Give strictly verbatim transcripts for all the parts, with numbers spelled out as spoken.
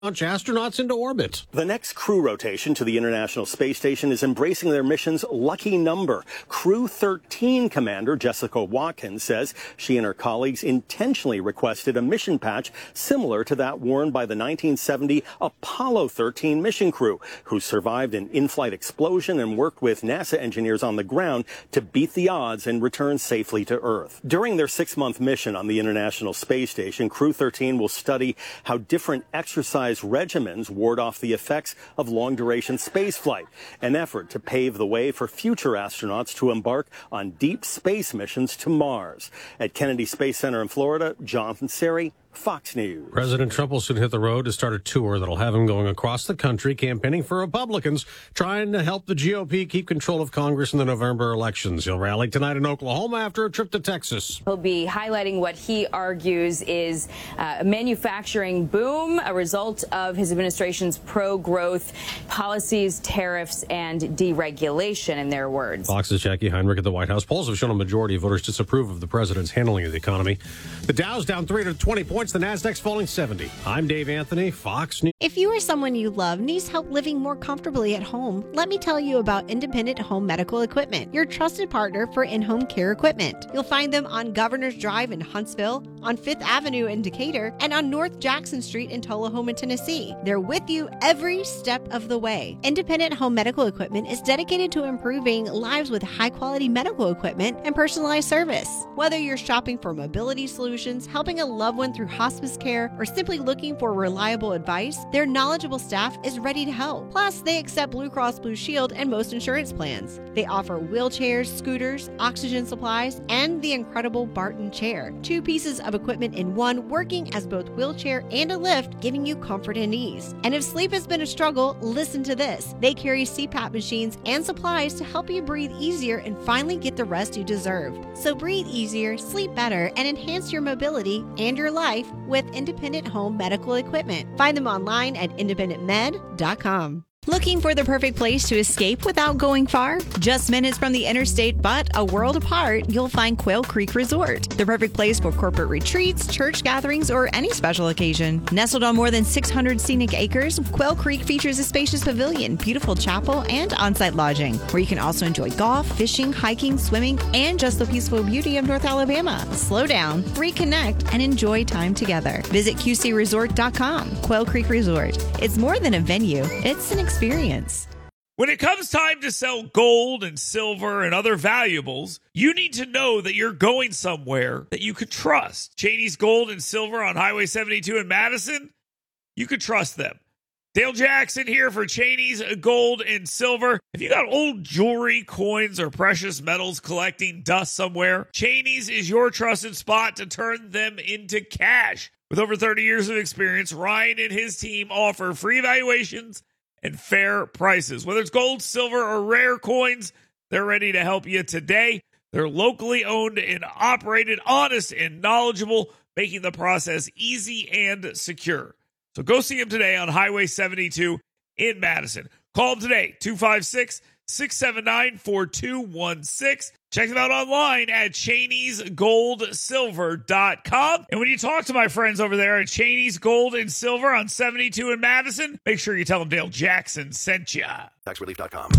launch astronauts into orbit. The next crew rotation to the International Space Station is embracing their mission's lucky number. Crew thirteen Commander Jessica Watkins says she and her colleagues intentionally requested a mission patch similar to that worn by the nineteen seventy Apollo thirteen mission crew, who survived an in-flight explosion and worked with NASA engineers on the ground to beat the odds and return safely to Earth. During their six-month mission on the International Space Station, Crew thirteen will study how different exercise regimens ward off the effects of long-duration spaceflight, an effort to pave the way for future astronauts to embark on deep space missions to Mars. At Kennedy Space Center in Florida, Jonathan Seri, Fox News. President Trump will soon hit the road to start a tour that'll have him going across the country campaigning for Republicans, trying to help the G O P keep control of Congress in the November elections. He'll rally tonight in Oklahoma after a trip to Texas. He'll be highlighting what he argues is uh, a manufacturing boom, a result of his administration's pro-growth policies, tariffs, and deregulation, in their words. Fox's Jackie Heinrich at the White House. Polls have shown a majority of voters disapprove of the president's handling of the economy. The Dow's down three hundred twenty points. The Nasdaq's falling seventy. I'm Dave Anthony, Fox News. If you or someone you love needs help living more comfortably at home, let me tell you about Independent Home Medical Equipment, your trusted partner for in-home care equipment. You'll find them on Governor's Drive in Huntsville, on Fifth Avenue in Decatur, and on North Jackson Street in Tullahoma, Tennessee. They're with you every step of the way. Independent Home Medical Equipment is dedicated to improving lives with high-quality medical equipment and personalized service. Whether you're shopping for mobility solutions, helping a loved one through hospice care, or simply looking for reliable advice, their knowledgeable staff is ready to help. Plus, they accept Blue Cross Blue Shield and most insurance plans. They offer wheelchairs, scooters, oxygen supplies, and the incredible Barton chair. Two pieces of equipment in one, working as both wheelchair and a lift, giving you comfort and ease. And if sleep has been a struggle, listen to this. They carry C PAP machines and supplies to help you breathe easier and finally get the rest you deserve. So breathe easier, sleep better, and enhance your mobility and your life with Independent Home Medical Equipment. Find them online at independent med dot com. Looking for the perfect place to escape without going far? Just minutes from the interstate, but a world apart, you'll find Quail Creek Resort, the perfect place for corporate retreats, church gatherings, or any special occasion. Nestled on more than six hundred scenic acres, Quail Creek features a spacious pavilion, beautiful chapel, and on-site lodging, where you can also enjoy golf, fishing, hiking, swimming, and just the peaceful beauty of North Alabama. Slow down, reconnect, and enjoy time together. Visit Q C resort dot com. Quail Creek Resort. It's more than a venue. It's an experience. When it comes time to sell gold and silver and other valuables, you need to know that you're going somewhere that you could trust. Cheney's Gold and Silver on Highway seventy-two in Madison, you could trust them. Dale Jackson here for Cheney's Gold and Silver. If you got old jewelry, coins, or precious metals collecting dust somewhere, Cheney's is your trusted spot to turn them into cash. With over thirty years of experience, Ryan and his team offer free evaluations and fair prices. Whether it's gold, silver, or rare coins, they're ready to help you today. They're locally owned and operated, honest and knowledgeable, making the process easy and secure. So go see them today on Highway seventy-two in Madison. Call them today, two five six, six seven nine, four two one six. Check them out online at Cheneys Gold Silver dot com. And when you talk to my friends over there at Cheney's Gold and Silver on seventy-two in Madison, make sure you tell them Dale Jackson sent you. tax relief dot com.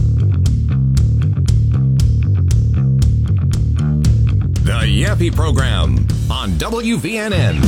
The Yappy Program on W V N N.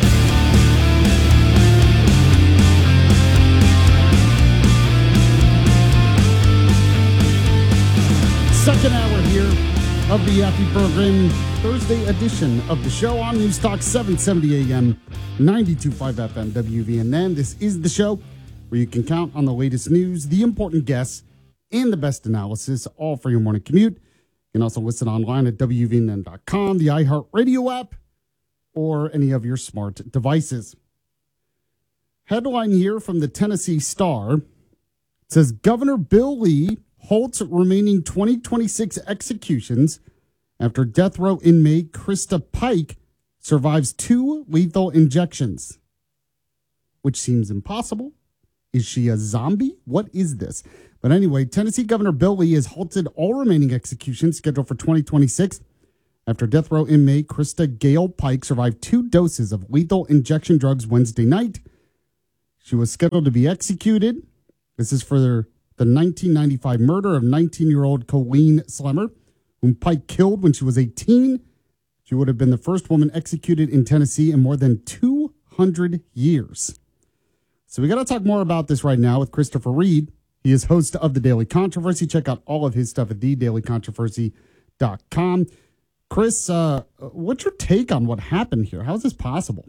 Second hour here of the Yappy Program, Thursday edition of the show on News Talk seven seventy A M, ninety-two point five F M, W V N N. This is the show where you can count on the latest news, the important guests, and the best analysis, all for your morning commute. You can also listen online at W V N N dot com, the iHeartRadio app, or any of your smart devices. Headline here from the Tennessee Star. It says Governor Bill Lee halts remaining twenty twenty-six executions after death row inmate Krista Pike survives two lethal injections. Which seems impossible. Is she a zombie? What is this? But anyway, Tennessee Governor Bill Lee has halted all remaining executions scheduled for twenty twenty-six after death row inmate Krista Gail Pike survived two doses of lethal injection drugs Wednesday night. She was scheduled to be executed. This is for the nineteen ninety-five murder of nineteen-year-old Colleen Slemmer, whom Pike killed when she was eighteen. She would have been the first woman executed in Tennessee in more than two hundred years. So we got to talk more about this right now with Christopher Reed. He is host of The Daily Controversy. Check out all of his stuff at the daily controversy dot com. Chris, uh, what's your take on what happened here? How is this possible?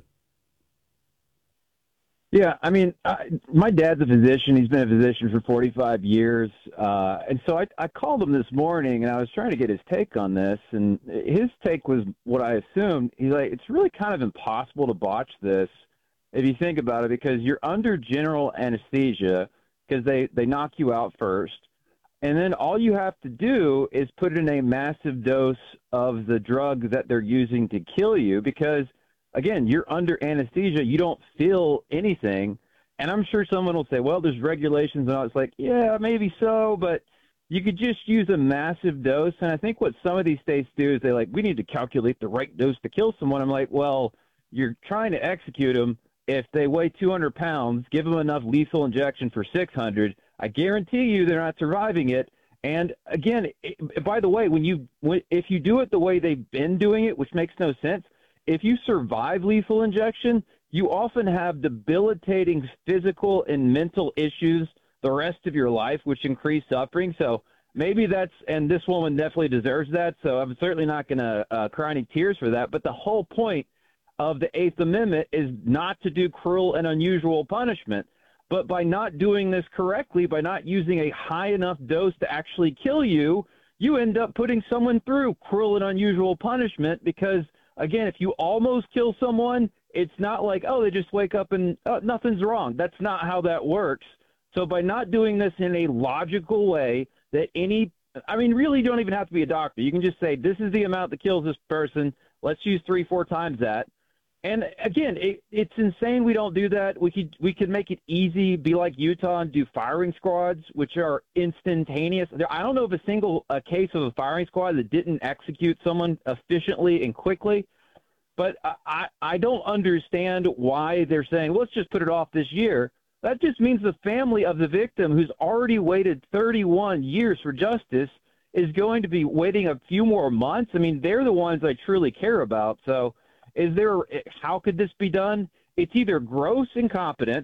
Yeah, I mean, I, my dad's a physician. He's been a physician for forty-five years. Uh, and so I, I called him this morning, and I was trying to get his take on this. And his take was what I assumed. He's like, it's really kind of impossible to botch this if you think about it, because you're under general anesthesia because they, they knock you out first. And then all you have to do is put in a massive dose of the drug that they're using to kill you because, again, you're under anesthesia. You don't feel anything. And I'm sure someone will say, well, there's regulations. And I was like, yeah, maybe so. But you could just use a massive dose. And I think what some of these states do is they like, we need to calculate the right dose to kill someone. I'm like, well, you're trying to execute them. If they weigh two hundred pounds, give them enough lethal injection for six hundred. I guarantee you they're not surviving it. And again, it, by the way, when you when, if you do it the way they've been doing it, which makes no sense, if you survive lethal injection, you often have debilitating physical and mental issues the rest of your life, which increase suffering. So maybe that's, and this woman definitely deserves that. So I'm certainly not going to uh, cry any tears for that. But the whole point of the Eighth Amendment is not to do cruel and unusual punishment. But by not doing this correctly, by not using a high enough dose to actually kill you, you end up putting someone through cruel and unusual punishment because, again, if you almost kill someone, it's not like, oh, they just wake up and oh, nothing's wrong. That's not how that works. So by not doing this in a logical way that any – I mean, really you don't even have to be a doctor. You can just say this is the amount that kills this person. Let's use three, four times that. And again, it, it's insane we don't do that. We could we could make it easy, be like Utah and do firing squads, which are instantaneous. There, I don't know of a single a case of a firing squad that didn't execute someone efficiently and quickly. But I, I don't understand why they're saying, well, let's just put it off this year. That just means the family of the victim, who's already waited thirty-one years for justice, is going to be waiting a few more months. I mean, they're the ones I truly care about. So is there, how could this be done? It's either gross incompetence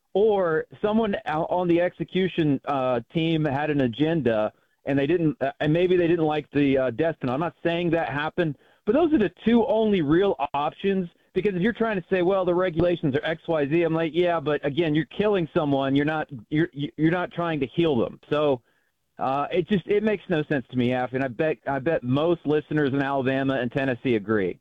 or someone on the execution uh, team had an agenda and they didn't, uh, and maybe they didn't like the uh, death penalty. I'm not saying that happened, but those are the two only real options. Because if you're trying to say, well, the regulations are X, Y, Z, I'm like, yeah, but again, you're killing someone. You're not, you're, you're not trying to heal them. So uh, it just, it makes no sense to me, Af, and I bet, I bet most listeners in Alabama and Tennessee agree.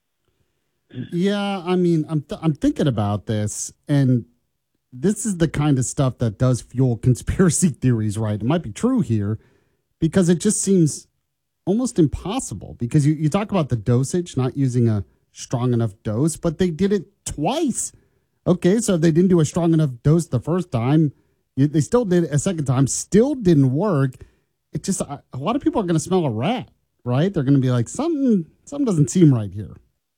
Yeah, I mean, I'm th- I'm thinking about this, and this is the kind of stuff that does fuel conspiracy theories, right? It might be true here because it just seems almost impossible because you, you talk about the dosage, not using a strong enough dose, but they did it twice. Okay, so if they didn't do a strong enough dose the first time, you, they still did it a second time, still didn't work. It just, a lot of people are going to smell a rat, right? They're going to be like, something, something doesn't seem right here.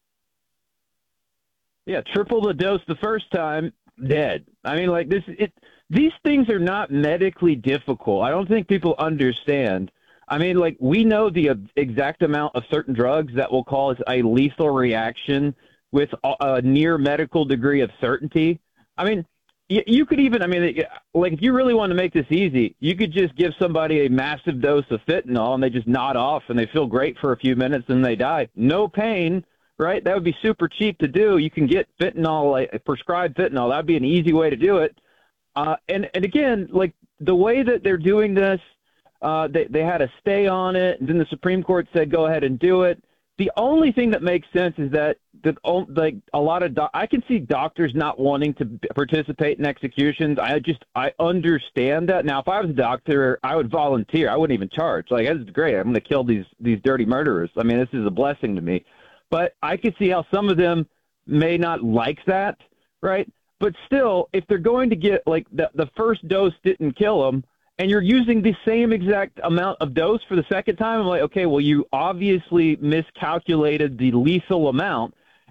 Yeah, triple the dose the first time, dead. I mean, like this. It these things are not medically difficult. I don't think people understand. I mean, like we know the exact amount of certain drugs that will cause a lethal reaction with a, a near medical degree of certainty. I mean, you, you could even. I mean, like if you really want to make this easy, you could just give somebody a massive dose of fentanyl and they just nod off and they feel great for a few minutes and they die. No pain. Right? That would be super cheap to do. You can get fentanyl, like prescribed fentanyl. That would be an easy way to do it. Uh, and, and again, like the way that they're doing this, uh, they, they had a stay on it. And then the Supreme Court said, go ahead and do it. The only thing that makes sense is that the, like a lot of, do- I can see doctors not wanting to participate in executions. I just, I understand that. Now, if I was a doctor, I would volunteer. I wouldn't even charge. Like, this is great. I'm going to kill these, these dirty murderers. I mean, this is a blessing to me. But I could see how some of them may not like that, right? But still, if they're going to get, like, the, the first dose didn't kill them, and you're using the same exact amount of dose for the second time, I'm like, okay, well, you obviously miscalculated the lethal amount.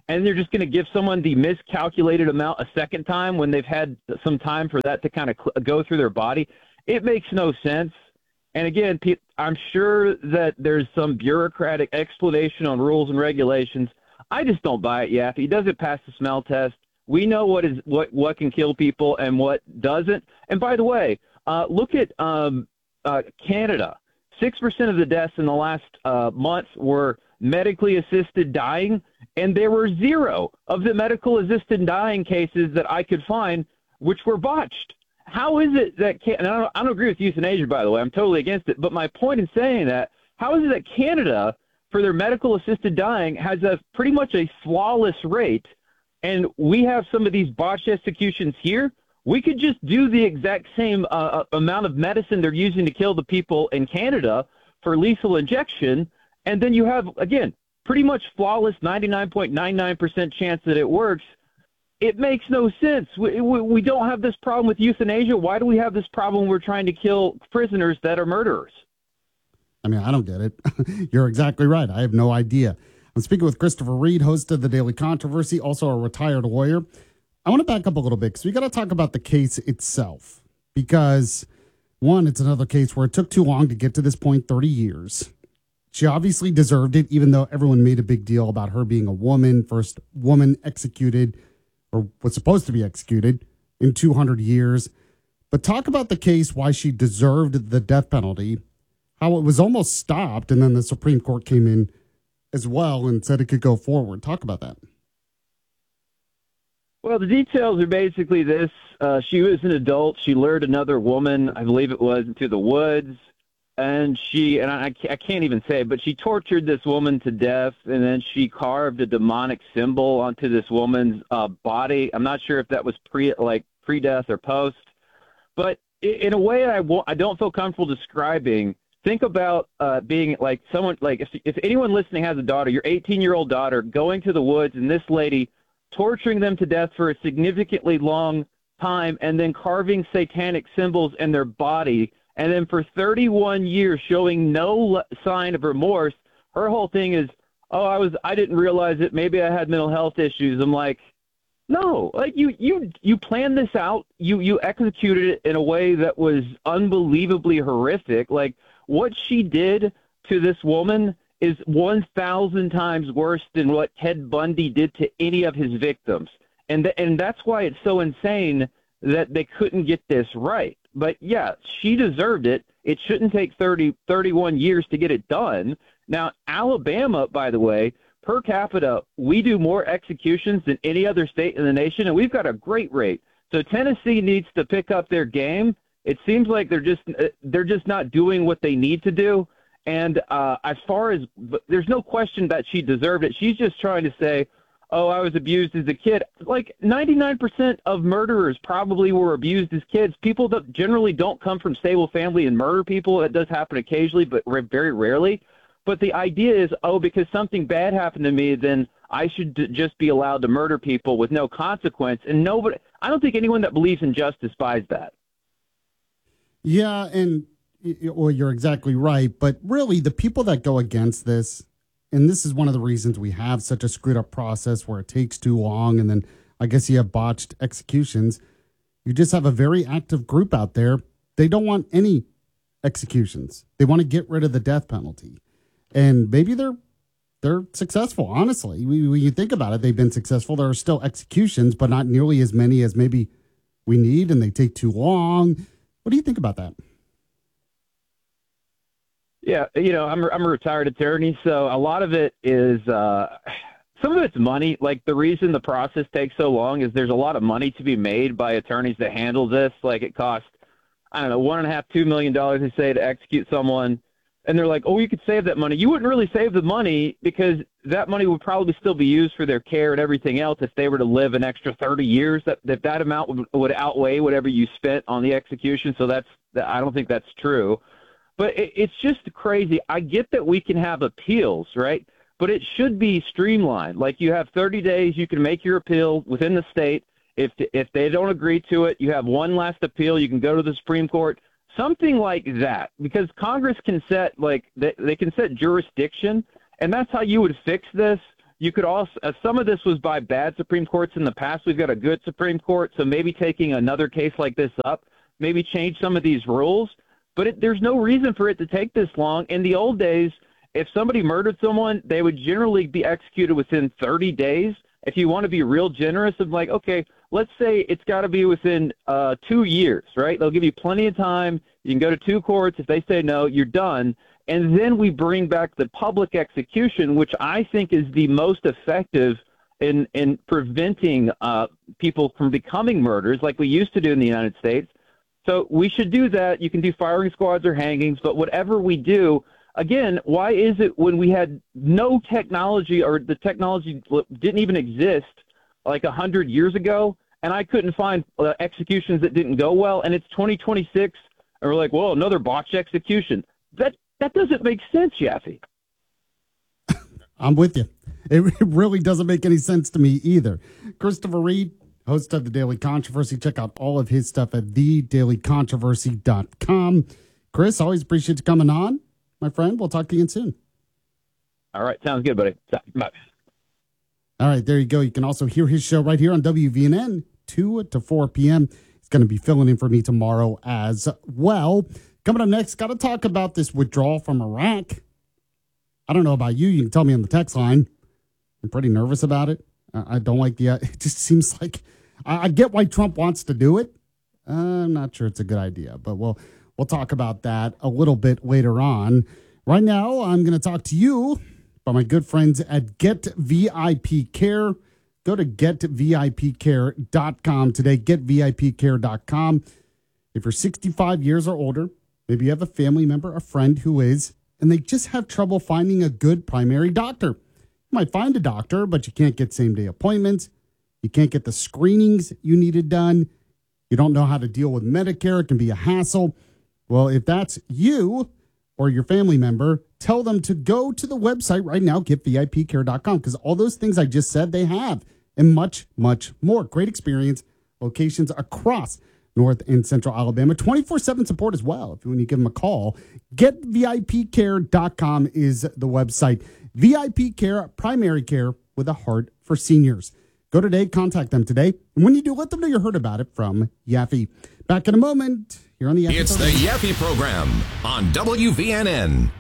and they're just going to give someone the miscalculated amount a second time when they've had some time for that to kind of cl- go through their body. It makes no sense. And again, Pete, I'm sure that there's some bureaucratic explanation on rules and regulations. I just don't buy it, Yaffee. He doesn't pass the smell test. We know what is what, what can kill people and what doesn't. And by the way, uh, look at um, uh, Canada. Six percent of the deaths in the last uh, month were medically assisted dying, and there were zero of the medical assisted dying cases that I could find which were botched. How is it that – and I don't, I don't agree with euthanasia, by the way. I'm totally against it. But my point in saying that, how is it that Canada, for their medical-assisted dying, has a pretty much a flawless rate, and we have some of these botched executions here? We could just do the exact same uh, amount of medicine they're using to kill the people in Canada for lethal injection, and then you have, again, pretty much flawless ninety-nine point nine nine percent chance that it works. It makes no sense. We, we, we don't have this problem with euthanasia. Why do we have this problem when we're trying to kill prisoners that are murderers? I mean, I don't get it. You're exactly right. I have no idea. I'm speaking with Christopher Reed, host of The Daily Controversy, also a retired lawyer. I want to back up a little bit because we got to talk about the case itself. Because, one, it's another case where it took too long to get to this point, thirty years. She obviously deserved it, even though everyone made a big deal about her being a woman, first woman executed, or was supposed to be executed in two hundred years. But talk about the case, why she deserved the death penalty, how it was almost stopped, and then the Supreme Court came in as well and said it could go forward. Talk about that. Well, the details are basically this. Uh, she was an adult. She lured another woman, I believe it was, into the woods. And she, and I, I can't even say, but she tortured this woman to death, and then she carved a demonic symbol onto this woman's uh, body. I'm not sure if that was pre, like pre-death or post, but in a way I, won't, I don't feel comfortable describing. Think about uh, being like someone, like if, if anyone listening has a daughter, your eighteen-year-old daughter going to the woods, and this lady torturing them to death for a significantly long time, and then carving satanic symbols in their body. And then for thirty-one years showing no sign of remorse, her whole thing is, oh, I was, I didn't realize it. Maybe I had mental health issues. I'm like, no, like you, you, you planned this out. You, you executed it in a way that was unbelievably horrific. Like what she did to this woman is one thousand times worse than what Ted Bundy did to any of his victims. And, th- and that's why it's so insane that they couldn't get this right. But, yeah, she deserved it. It shouldn't take thirty, thirty-one years to get it done. Now, Alabama, by the way, per capita, we do more executions than any other state in the nation, and we've got a great rate. So Tennessee needs to pick up their game. It seems like they're just they're just not doing what they need to do. And uh, as far as – there's no question that she deserved it. She's just trying to say, oh, I was abused as a kid. Like ninety-nine percent of murderers probably were abused as kids. People that generally don't come from stable family and murder people. That does happen occasionally, but very rarely. But the idea is, oh, because something bad happened to me, then I should d- just be allowed to murder people with no consequence. And nobody, I don't think anyone that believes in justice buys that. Yeah, and well, you're exactly right. But really, the people that go against this, and this is one of the reasons we have such a screwed up process where it takes too long, and then I guess you have botched executions. You just have a very active group out there. They don't want any executions. They want to get rid of the death penalty. And maybe they're they're successful, honestly. When you think about it, they've been successful. There are still executions, but not nearly as many as maybe we need, and they take too long. What do you think about that? Yeah, you know, I'm I'm a retired attorney, so a lot of it is uh, some of it's money. Like the reason the process takes so long is there's a lot of money to be made by attorneys that handle this. Like it costs, I don't know, one and a half, two million dollars, they say, to execute someone. And they're like, oh, you could save that money. You wouldn't really save the money because that money would probably still be used for their care and everything else if they were to live an extra thirty years. That that, that amount would, would outweigh whatever you spent on the execution. So that's I don't think that's true. But it, it's just crazy. I get that we can have appeals, right? But it should be streamlined. Like you have thirty days, you can make your appeal within the state. If if they don't agree to it, you have one last appeal. You can go to the Supreme Court. Something like that, because Congress can set like they, they can set jurisdiction, and that's how you would fix this. You could also uh, some of this was by bad Supreme Courts in the past. We've got a good Supreme Court, so maybe taking another case like this up, maybe change some of these rules. But it, there's no reason for it to take this long. In the old days, if somebody murdered someone, they would generally be executed within thirty days. If you want to be real generous, I'm like, okay, let's say it's got to be within uh, two years, right? They'll give you plenty of time. You can go to two courts. If they say no, you're done. And then we bring back the public execution, which I think is the most effective in, in preventing uh, people from becoming murderers like we used to do in the United States. So we should do that. You can do firing squads or hangings, but whatever we do, again, why is it when we had no technology or the technology didn't even exist like one hundred years ago, and I couldn't find uh, executions that didn't go well, and it's twenty twenty-six, and we're like, whoa, another botched execution. That that doesn't make sense, Yaffe. I'm with you. It, it really doesn't make any sense to me either. Christopher Reed, host of The Daily Controversy. Check out all of his stuff at the daily controversy dot com. Chris, always appreciate you coming on, my friend. We'll talk to you again soon. All right. Sounds good, buddy. Bye. All right. There you go. You can also hear his show right here on W V N N, two to four p.m. He's going to be filling in for me tomorrow as well. Coming up next, got to talk about this withdrawal from Iraq. I don't know about you. You can tell me on the text line. I'm pretty nervous about it. I don't like the, it just seems like, I get why Trump wants to do it. Uh, I'm not sure it's a good idea, but we'll, we'll talk about that a little bit later on. Right now, I'm going to talk to you about my good friends at Get V I P Care. Go to get V I P care dot com today, get V I P care dot com. If you're sixty-five years or older, maybe you have a family member, a friend who is, and they just have trouble finding a good primary doctor. You might find a doctor, but you can't get same-day appointments. You can't get the screenings you needed done. You don't know how to deal with Medicare. It can be a hassle. Well, if that's you or your family member, tell them to go to the website right now, get V I P care dot com, because all those things I just said, they have, and much, much more. Great experience, locations across North and Central Alabama, twenty-four seven support as well. If you want to give them a call, get V I P care dot com is the website. V I P Care, primary care with a heart for seniors. Go today, contact them today. And when you do, let them know you heard about it from Yaffe. Back in a moment here on the Yaffe It's program. the Yaffe Program on W V N N.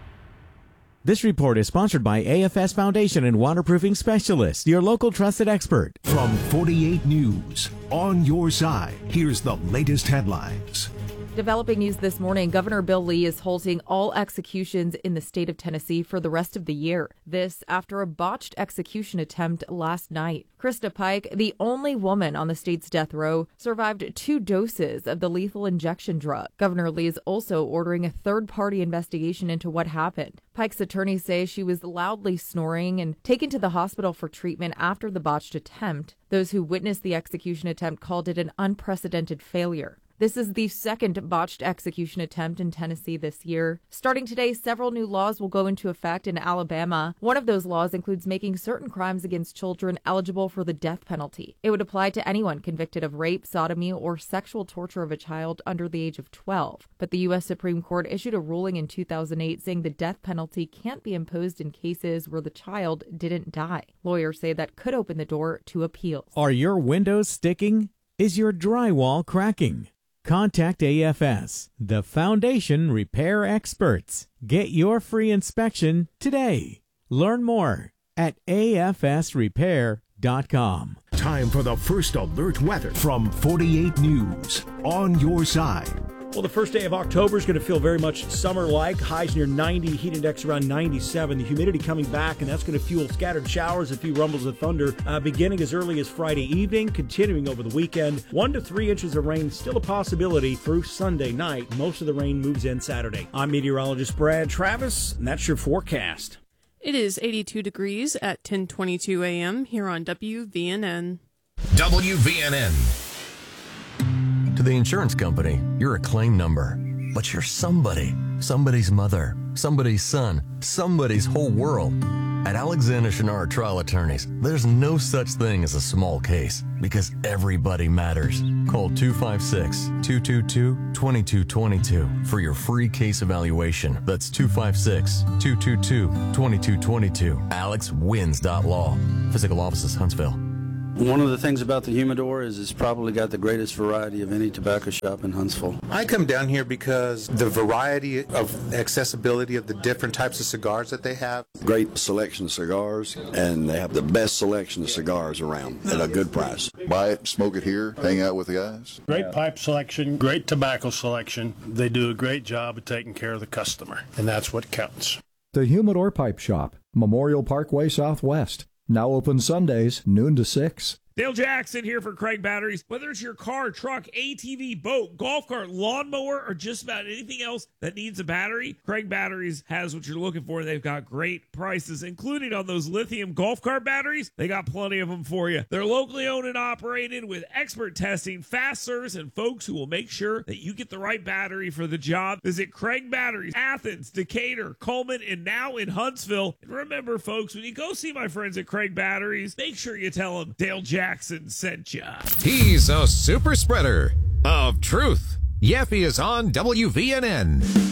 This report is sponsored by A F S Foundation and Waterproofing Specialists, your local trusted expert. From forty-eight News, on your side, here's the latest headlines. Developing news this morning, Governor Bill Lee is halting all executions in the state of Tennessee for the rest of the year. This after a botched execution attempt last night. Krista Pike, the only woman on the state's death row, survived two doses of the lethal injection drug. Governor Lee is also ordering a third-party investigation into what happened. Pike's attorneys say she was loudly snoring and taken to the hospital for treatment after the botched attempt. Those who witnessed the execution attempt called it an unprecedented failure. This is the second botched execution attempt in Tennessee this year. Starting today, several new laws will go into effect in Alabama. One of those laws includes making certain crimes against children eligible for the death penalty. It would apply to anyone convicted of rape, sodomy, or sexual torture of a child under the age of twelve. But the U S Supreme Court issued a ruling in two thousand eight saying the death penalty can't be imposed in cases where the child didn't die. Lawyers say that could open the door to appeals. Are your windows sticking? Is your drywall cracking? Contact A F S, the Foundation Repair Experts. Get your free inspection today. Learn more at A F S repair dot com. Time for the first alert weather from forty-eight News, on your side. Well, the first day of October is going to feel very much summer-like. Highs near ninety, heat index around ninety-seven. The humidity coming back, and that's going to fuel scattered showers, a few rumbles of thunder, uh, beginning as early as Friday evening, continuing over the weekend. One to three inches of rain still a possibility through Sunday night. Most of the rain moves in Saturday. I'm meteorologist Brad Travis, and that's your forecast. It is eighty-two degrees at ten twenty-two a.m. here on W V N N. W V N N. To the insurance company, you're a claim number, but you're somebody. Somebody's mother, somebody's son, somebody's whole world. At Alexander Shinard Trial Attorneys, there's no such thing as a small case because everybody matters. Call two five six, two two two, two two two two for your free case evaluation. That's two five six, two two two, two two two two. alex wins dot law. Physical offices, Huntsville. One of the things about the Humidor is it's probably got the greatest variety of any tobacco shop in Huntsville. I come down here because the variety of accessibility of the different types of cigars that they have. Great selection of cigars, and they have the best selection of cigars around at a good price. Buy it, smoke it here, hang out with the guys. Great pipe selection, great tobacco selection. They do a great job of taking care of the customer, and that's what counts. The Humidor Pipe Shop, Memorial Parkway Southwest. Now open Sundays, noon to six. Dale Jackson here for Craig Batteries. Whether it's your car, truck, A T V, boat, golf cart, lawnmower, or just about anything else that needs a battery, Craig Batteries has what you're looking for. They've got great prices, including on those lithium golf cart batteries. They got plenty of them for you. They're locally owned and operated with expert testing, fast service, and folks who will make sure that you get the right battery for the job. Visit Craig Batteries, Athens, Decatur, Coleman, and now in Huntsville. And remember, folks, when you go see my friends at Craig Batteries, make sure you tell them Dale Jackson Jackson sent ya. He's a super spreader of truth. Yeffy is on W V N N.